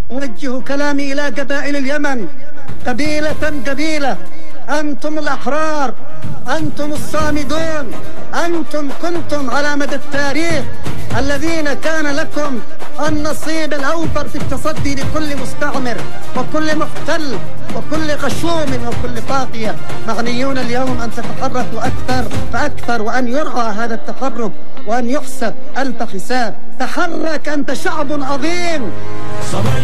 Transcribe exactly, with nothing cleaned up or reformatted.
أوجه كلامي إلى قبائل اليمن قبيلة قبيلة. أنتم الأحرار، أنتم الصامدون، أنتم كنتم على مدى التاريخ الذين كان لكم النصيب الأوفر في التصدي لكل مستعمر وكل محتل وكل غشوم وكل طاغية. معنيون اليوم أن تتحركوا أكثر فأكثر، وأن يرعى هذا التحرك وأن يحسب ألف حساب. تحرك، أنت شعب عظيم.